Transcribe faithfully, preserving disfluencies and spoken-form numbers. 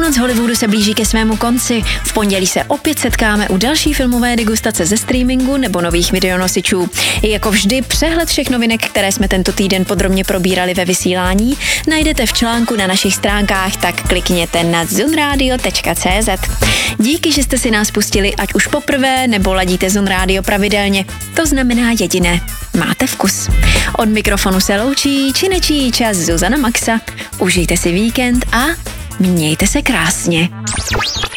Půlnoc Hollywoodu se blíží ke svému konci. V pondělí se opět setkáme u další filmové degustace ze streamingu nebo nových videonosičů. I jako vždy přehled všech novinek, které jsme tento týden podrobně probírali ve vysílání, najdete v článku na našich stránkách, tak klikněte na zunradio tečka cé zet. Díky, že jste si nás pustili ať už poprvé nebo ladíte Zun Radio pravidelně. To znamená jediné. Máte vkus. Od mikrofonu se loučí činečí čas Zuzana Maxa. Užijte si víkend a mějte se krásně.